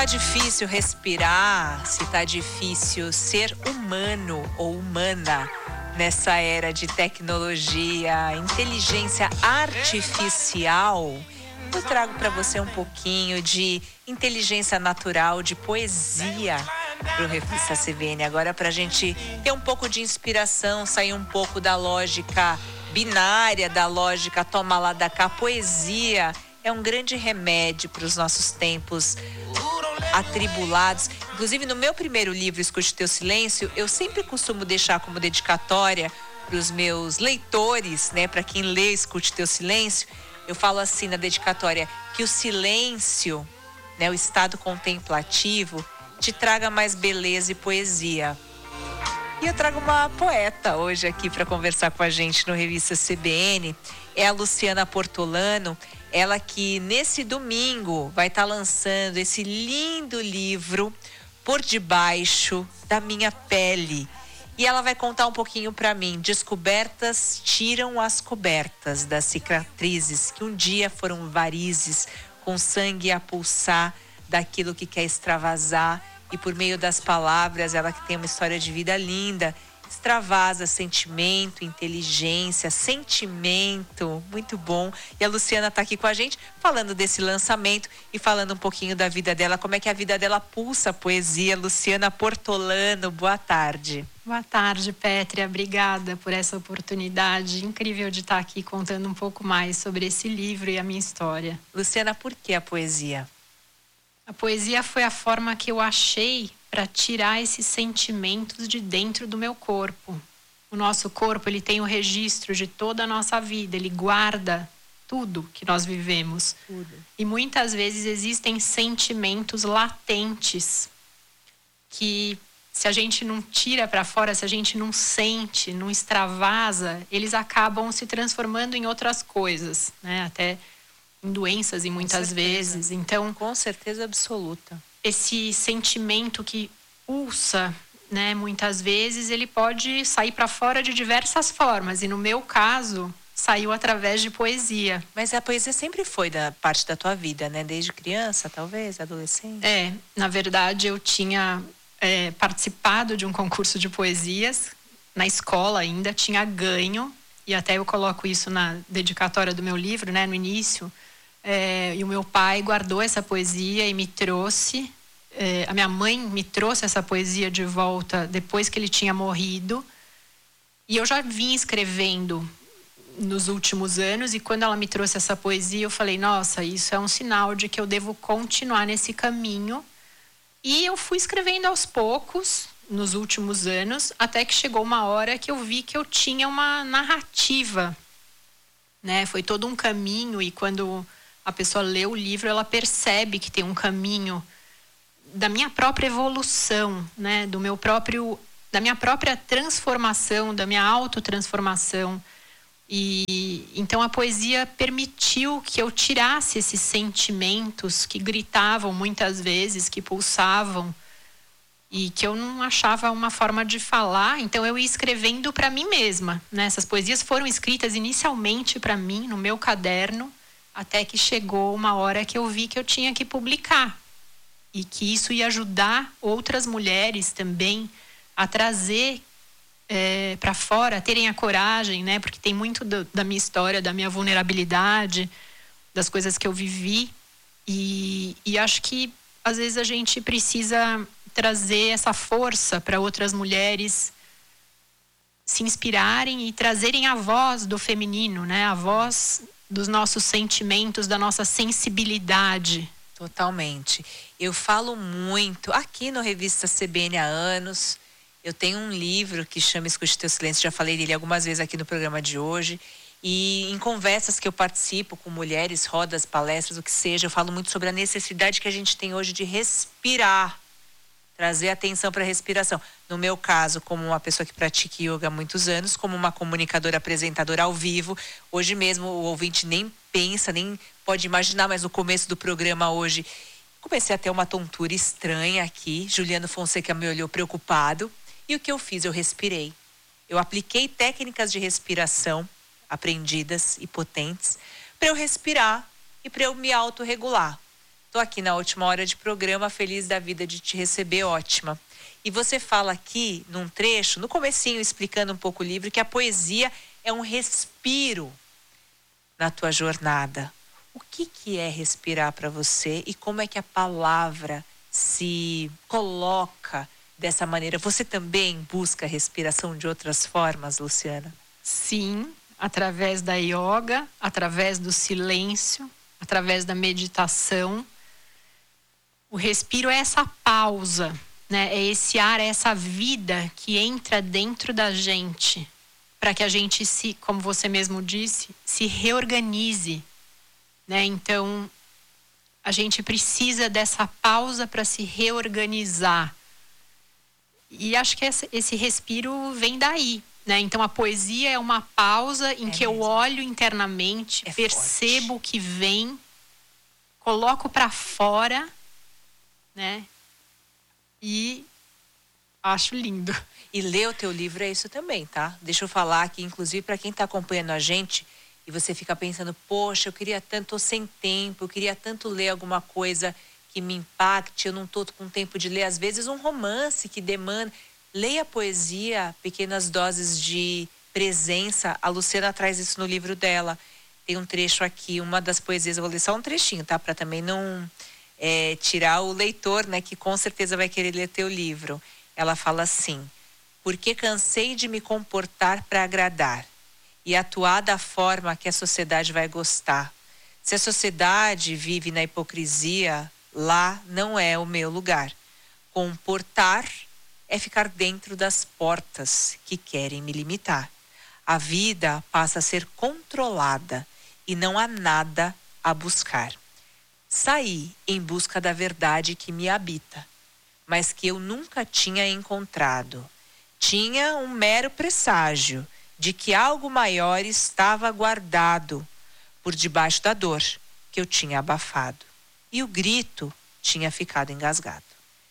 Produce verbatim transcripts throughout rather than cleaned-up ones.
tá difícil respirar, se tá difícil ser humano ou humana nessa era de tecnologia, inteligência artificial, eu trago para você um pouquinho de inteligência natural, de poesia pro Revista C B N. Agora, pra gente ter um pouco de inspiração, sair um pouco da lógica binária, da lógica toma lá da cá. Poesia é um grande remédio para os nossos tempos atribulados. Inclusive, no meu primeiro livro, Escute Teu Silêncio, eu sempre costumo deixar como dedicatória para os meus leitores, né, para quem lê Escute Teu Silêncio, eu falo assim na dedicatória, que o silêncio, né, o estado contemplativo, te traga mais beleza e poesia. E eu trago uma poeta hoje aqui para conversar com a gente no Revista C B N, é a Luciana Portolano, ela que nesse domingo vai estar lançando esse lindo livro, Por Debaixo da Minha Pele. E ela vai contar um pouquinho para mim, descobertas tiram as cobertas das cicatrizes que um dia foram varizes, com sangue a pulsar daquilo que quer extravasar. E por meio das palavras, ela que tem uma história de vida linda, extravasa sentimento, inteligência, sentimento, muito bom. E a Luciana está aqui com a gente, falando desse lançamento e falando um pouquinho da vida dela, como é que a vida dela pulsa a poesia. Luciana Portolano, boa tarde. Boa tarde, Pétria. Obrigada por essa oportunidade incrível de estar aqui contando um pouco mais sobre esse livro e a minha história. Luciana, por que a poesia? A poesia foi a forma que eu achei para tirar esses sentimentos de dentro do meu corpo. O nosso corpo, ele tem o registro de toda a nossa vida, ele guarda tudo que nós vivemos. Tudo. E muitas vezes existem sentimentos latentes que, se a gente não tira para fora, se a gente não sente, não extravasa, eles acabam se transformando em outras coisas, né? Até em doenças, e muitas vezes. Então, com certeza absoluta. Esse sentimento que pulsa, né, muitas vezes ele pode sair para fora de diversas formas. E no meu caso, saiu através de poesia. Mas a poesia sempre foi da parte da tua vida, né? Desde criança, talvez, adolescente? É, na verdade eu tinha é, participado de um concurso de poesias na escola ainda, tinha ganho, e até eu coloco isso na dedicatória do meu livro, né, no início. É, e o meu pai guardou essa poesia e me trouxe, é, a minha mãe me trouxe essa poesia de volta depois que ele tinha morrido, e eu já vim escrevendo nos últimos anos, e quando ela me trouxe essa poesia eu falei, nossa, isso é um sinal de que eu devo continuar nesse caminho. E eu fui escrevendo aos poucos nos últimos anos, até que chegou uma hora que eu vi que eu tinha uma narrativa, né? Foi todo um caminho, e quando a pessoa lê o livro, ela percebe que tem um caminho da minha própria evolução, né? Do meu próprio, da minha própria transformação, da minha autotransformação. E então a poesia permitiu que eu tirasse esses sentimentos que gritavam muitas vezes, que pulsavam, e que eu não achava uma forma de falar. Então eu ia escrevendo para mim mesma, né? Essas poesias foram escritas inicialmente para mim, no meu caderno, até que chegou uma hora que eu vi que eu tinha que publicar. E que isso ia ajudar outras mulheres também a trazer é, para fora, a terem a coragem, né? Porque tem muito do, da minha história, da minha vulnerabilidade, das coisas que eu vivi. E, e acho que, às vezes, a gente precisa trazer essa força para outras mulheres se inspirarem e trazerem a voz do feminino, né? A voz dos nossos sentimentos, da nossa sensibilidade. Totalmente. Eu falo muito aqui no Revista C B N há anos. Eu tenho um livro que chama Escute Teu Silêncio, já falei dele algumas vezes aqui no programa de hoje. E em conversas que eu participo com mulheres, rodas, palestras, o que seja, eu falo muito sobre a necessidade que a gente tem hoje de respirar. Trazer atenção para a respiração. No meu caso, como uma pessoa que pratica yoga há muitos anos, como uma comunicadora, apresentadora ao vivo, hoje mesmo o ouvinte nem pensa, nem pode imaginar, mas no começo do programa hoje, comecei a ter uma tontura estranha aqui. Juliano Fonseca me olhou preocupado. E o que eu fiz? Eu respirei. Eu apliquei técnicas de respiração aprendidas e potentes para eu respirar e para eu me autorregular. Tô aqui na última hora de programa, feliz da vida de te receber, ótima. E você fala aqui, num trecho, no comecinho, explicando um pouco o livro, que a poesia é um respiro na tua jornada. O que que é respirar para você e como é que a palavra se coloca dessa maneira? Você também busca a respiração de outras formas, Luciana? Sim, através da yoga, através do silêncio, através da meditação. O respiro é essa pausa, né? É esse ar, é essa vida que entra dentro da gente, para que a gente se, como você mesmo disse, se reorganize, né? Então, a gente precisa dessa pausa para se reorganizar. E acho que esse, esse respiro vem daí, né? Então, a poesia é uma pausa em é que mesmo. Eu olho internamente, é percebo forte. O que vem, coloco para fora, né? E acho lindo. E ler o teu livro é isso também, tá? Deixa eu falar aqui, inclusive, para quem está acompanhando a gente, e você fica pensando, poxa, eu queria tanto, tô sem tempo, eu queria tanto ler alguma coisa que me impacte, eu não tô com tempo de ler, às vezes um romance que demanda. Leia poesia, pequenas doses de presença. A Luciana traz isso no livro dela. Tem um trecho aqui, uma das poesias, eu vou ler só um trechinho, tá? Para também não é, tirar o leitor, né? Que com certeza vai querer ler teu livro. Ela fala assim: porque cansei de me comportar para agradar e atuar da forma que a sociedade vai gostar. Se a sociedade vive na hipocrisia, lá não é o meu lugar. Comportar é ficar dentro das portas que querem me limitar. A vida passa a ser controlada e não há nada a buscar. Saí em busca da verdade que me habita, mas que eu nunca tinha encontrado. Tinha um mero presságio de que algo maior estava guardado por debaixo da dor que eu tinha abafado. E o grito tinha ficado engasgado.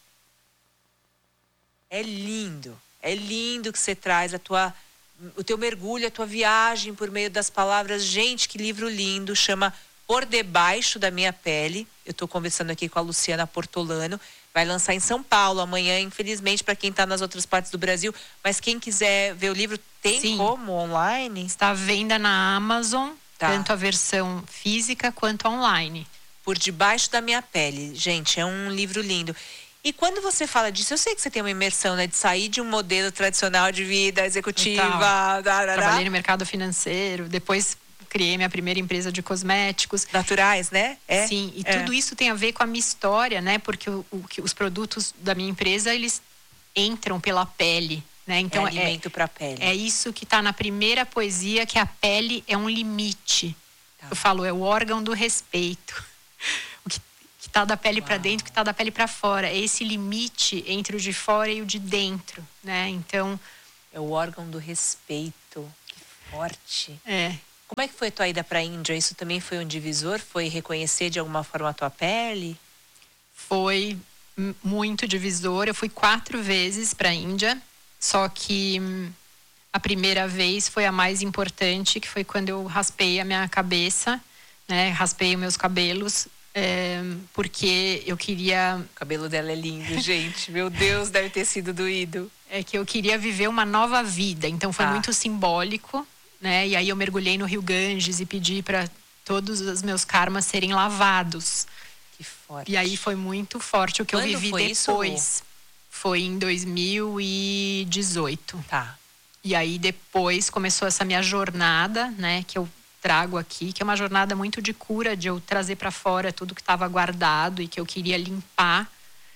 É lindo, é lindo que você traz a tua, o teu mergulho, a tua viagem por meio das palavras. Gente, que livro lindo, chama Por Debaixo da Minha Pele. Eu estou conversando aqui com a Luciana Portolano. Vai lançar em São Paulo amanhã, infelizmente, para quem está nas outras partes do Brasil. Mas quem quiser ver o livro, tem Sim. como online? Está à venda na Amazon, tá. Tanto a versão física quanto online. Por Debaixo da Minha Pele. Gente, é um livro lindo. E quando você fala disso, eu sei que você tem uma imersão, né? De sair de um modelo tradicional de vida executiva. Então, trabalhei no mercado financeiro, depois criei minha primeira empresa de cosméticos. Naturais, né? É. Sim, e é. tudo isso tem a ver com a minha história, né? Porque o, o, os produtos da minha empresa, eles entram pela pele, né? Então, é alimento é, para a pele. É isso que está na primeira poesia, que a pele é um limite. Tá. Eu falo, é o órgão do respeito. O que está da pele para dentro, o que está da pele para fora. É esse limite entre o de fora e o de dentro, né? Então, é o órgão do respeito. Que forte. É. Como é que foi a tua ida para a Índia? Isso também foi um divisor? Foi reconhecer de alguma forma a tua pele? Foi muito divisor. Eu fui quatro vezes para a Índia, só que a primeira vez foi a mais importante, que foi quando eu raspei a minha cabeça, né? Raspei os meus cabelos, é, porque eu queria... O cabelo dela é lindo, gente. Meu Deus, deve ter sido doído. É que eu queria viver uma nova vida, então foi ah. muito simbólico. Né? E aí eu mergulhei no Rio Ganges e pedi para todos os meus karmas serem lavados. Que forte. E aí foi muito forte o que Quando eu vivi foi depois. Isso? Foi em dois mil e dezoito. Tá. E aí depois começou essa minha jornada, né, que eu trago aqui, que é uma jornada muito de cura, de eu trazer para fora tudo que estava guardado e que eu queria limpar.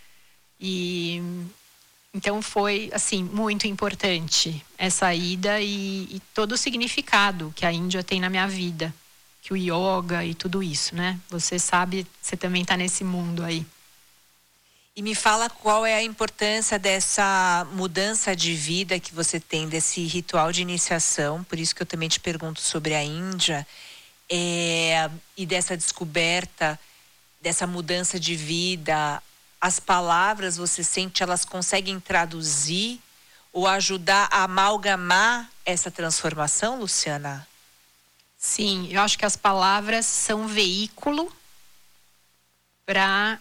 E então foi, assim, muito importante essa ida e, e todo o significado que a Índia tem na minha vida. Que o yoga e tudo isso, né? Você sabe, você também está nesse mundo aí. E me fala qual é a importância dessa mudança de vida que você tem, desse ritual de iniciação. Por isso que eu também te pergunto sobre a Índia. É, e dessa descoberta, dessa mudança de vida. As palavras, você sente, elas conseguem traduzir ou ajudar a amalgamar essa transformação, Luciana? Sim, eu acho que as palavras são veículo para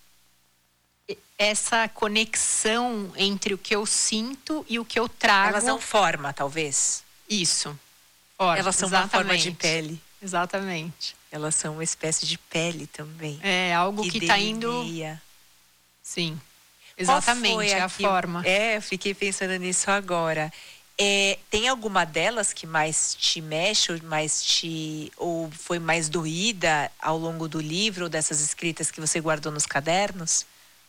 essa conexão entre o que eu sinto e o que eu trago. Elas são forma, talvez. Isso. Forma, Elas são exatamente. uma forma de pele. Exatamente. Elas são uma espécie de pele também. É algo que está indo. Sim. Exatamente, é a que... forma. É, eu fiquei pensando nisso agora. É, tem alguma delas que mais te mexe, ou mais te, ou foi mais doída ao longo do livro, ou dessas escritas que você guardou nos cadernos?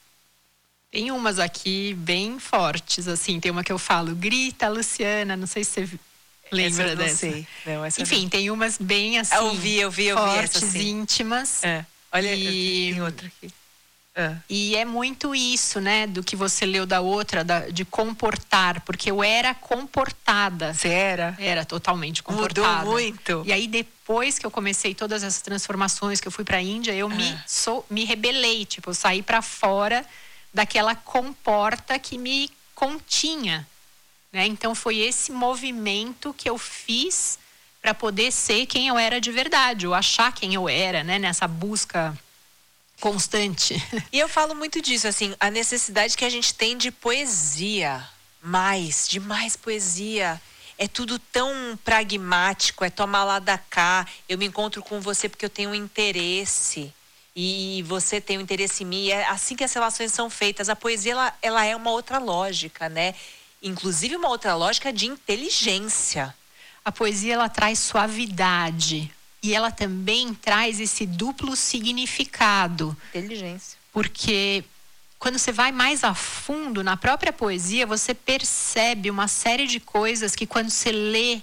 Tem umas aqui bem fortes, assim. Tem uma que eu falo, grita, Luciana, não sei se você lembra essa eu não dessa. Sei. Não, essa Enfim, não. Tem umas bem assim. Eu vi, eu vi, eu vi fortes, essa, sim. íntimas. É. Olha, e... tem outra aqui. Ah. E é muito isso, né, do que você leu da outra, da, de comportar, porque eu era comportada. Você era? Era totalmente comportada. Mudou muito. E aí depois que eu comecei todas essas transformações, que eu fui para a Índia, eu ah. me, sou, me rebelei, tipo, eu saí para fora daquela comporta que me continha, né? Então foi esse movimento que eu fiz para poder ser quem eu era de verdade, ou achar quem eu era, né, nessa busca constante. E eu falo muito disso, assim, a necessidade que a gente tem de poesia, mais, de mais poesia. É tudo tão pragmático, é tomar lá da cá, eu me encontro com você porque eu tenho um interesse e você tem um interesse em mim, é assim que as relações são feitas. A poesia, ela, ela é uma outra lógica, né? Inclusive uma outra lógica de inteligência. A poesia, ela traz suavidade. E ela também traz esse duplo significado. Inteligência. Porque quando você vai mais a fundo na própria poesia, você percebe uma série de coisas que quando você lê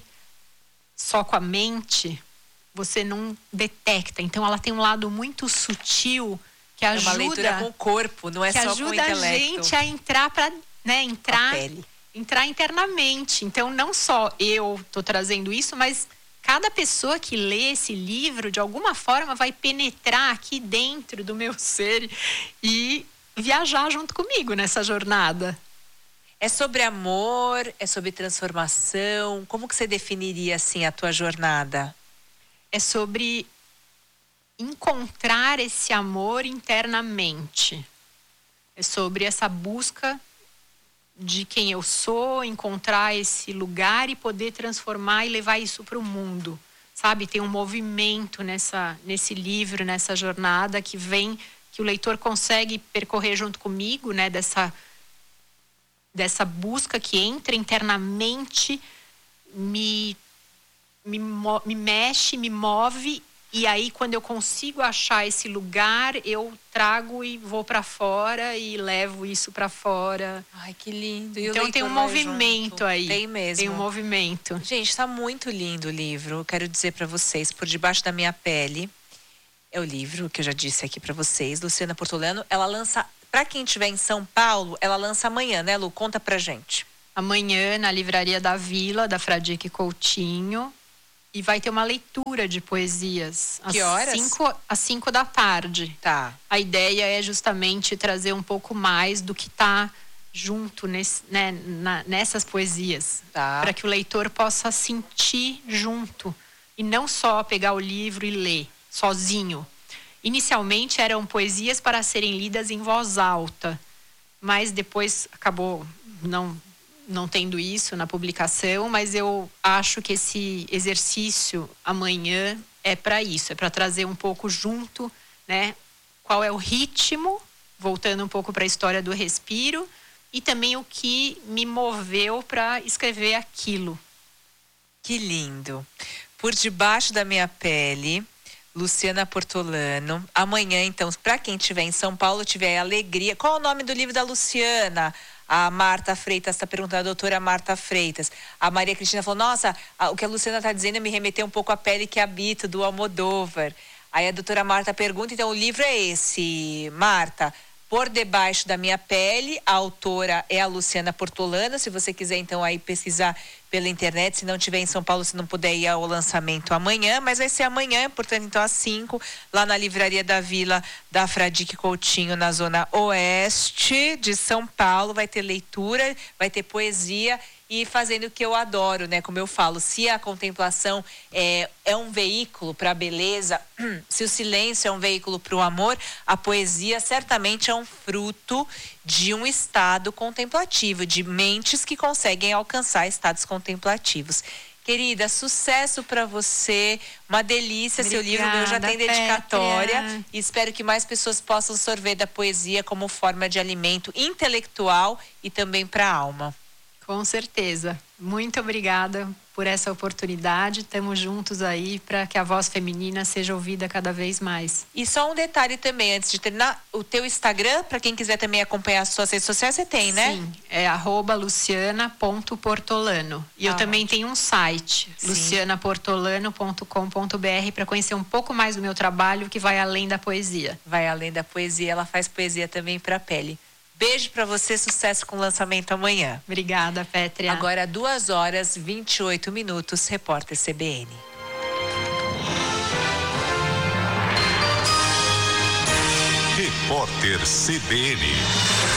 só com a mente, você não detecta. Então ela tem um lado muito sutil que ajuda... É uma leitura com o corpo, não é só com o intelecto. Que ajuda a gente a entrar para, né, entrar, entrar internamente. Então não só eu estou trazendo isso, mas... Cada pessoa que lê esse livro, de alguma forma, vai penetrar aqui dentro do meu ser e viajar junto comigo nessa jornada. É sobre amor, é sobre transformação. Como que você definiria, assim, a tua jornada? É sobre encontrar esse amor internamente. É sobre essa busca de quem eu sou, encontrar esse lugar e poder transformar e levar isso para o mundo, sabe? Tem um movimento nessa, nesse livro, nessa jornada que vem, que o leitor consegue percorrer junto comigo, né? Dessa, dessa busca que entra internamente, me, me, me mexe, me move. E aí, quando eu consigo achar esse lugar, eu trago e vou para fora e levo isso para fora. Ai, que lindo. E então tem um movimento junto. aí. Tem mesmo. Tem um movimento. Gente, está muito lindo o livro. Quero dizer para vocês, Por Debaixo da Minha Pele. É o livro que eu já disse aqui para vocês. Luciana Portolano, ela lança... Para quem estiver em São Paulo, ela lança amanhã, né, Lu? Conta pra gente. Amanhã, na Livraria da Vila, da Fradique Coutinho. E vai ter uma leitura de poesias. Que horas? Cinco, às cinco da tarde. Tá. A ideia é justamente trazer um pouco mais do que está junto nesse, né, na, nessas poesias. Tá. Para que o leitor possa sentir junto. E não só pegar o livro e ler sozinho. Inicialmente eram poesias para serem lidas em voz alta. Mas depois acabou não... não tendo isso na publicação, mas eu acho que esse exercício amanhã é para isso, é para trazer um pouco junto, né? Qual é o ritmo, voltando um pouco para a história do respiro, e também o que me moveu para escrever aquilo. Que lindo. Por Debaixo da Minha Pele, Luciana Portolano. Amanhã, então, para quem estiver em São Paulo, tiver alegria. Qual é o nome do livro da Luciana? A Marta Freitas está perguntando, a doutora Marta Freitas. A Maria Cristina falou, nossa, o que a Luciana está dizendo me remeteu um pouco à Pele que Habito, do Almodóvar. Aí a doutora Marta pergunta, então o livro é esse, Marta, Por Debaixo da Minha Pele, a autora é a Luciana Portolano. Se você quiser, então, aí pesquisar pela internet, se não estiver em São Paulo, se não puder ir ao lançamento amanhã, mas vai ser amanhã, portanto, então, às cinco, lá na Livraria da Vila da Fradique Coutinho, na zona oeste de São Paulo, vai ter leitura, vai ter poesia e fazendo o que eu adoro, né? Como eu falo, se a contemplação é, é um veículo para a beleza, se o silêncio é um veículo para o amor, a poesia certamente é um fruto de um estado contemplativo, de mentes que conseguem alcançar estados contemplativos. Querida, sucesso para você, uma delícia. Obrigada, seu livro meu já tem dedicatória. Pétrea. E espero que mais pessoas possam sorver da poesia como forma de alimento intelectual e também para a alma. Com certeza. Muito obrigada por essa oportunidade. Estamos juntos aí para que a voz feminina seja ouvida cada vez mais. E só um detalhe também, antes de terminar, o teu Instagram, para quem quiser também acompanhar as suas redes sociais, você tem, né? Sim, é arroba luciana ponto portolano. E ah, eu também tenho um site, luciana portolano ponto com ponto br, para conhecer um pouco mais do meu trabalho, que vai além da poesia. Vai além da poesia, ela faz poesia também para a pele. Beijo para você, sucesso com o lançamento amanhã. Obrigada, Pétrea. Agora, duas horas e vinte e oito minutos, repórter C B N. Repórter C B N.